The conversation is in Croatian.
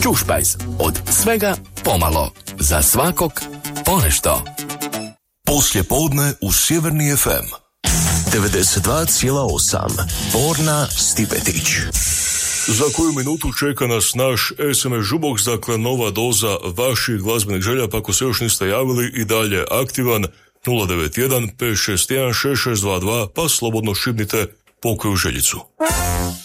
Čušpajz. Od svega pomalo. Za svakog ponešto. Poslje podne u Sjeverni FM 92,8 Borna Stipetić. Za koju minutu čeka nas naš SMS žuboks, dakle nova doza vaših glazbenih želja, pa ako se još niste javili i dalje aktivan 091 561 6622, pa slobodno šibnite pokoju željicu.